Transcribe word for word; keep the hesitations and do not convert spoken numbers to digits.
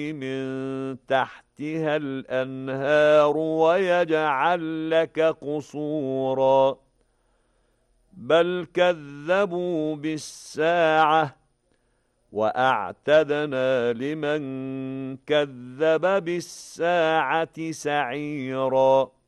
من تحتها الأنهار ويجعل لك قصورا بل كذبوا بالساعة وأعتدنا لمن كذب بالساعة سعيرا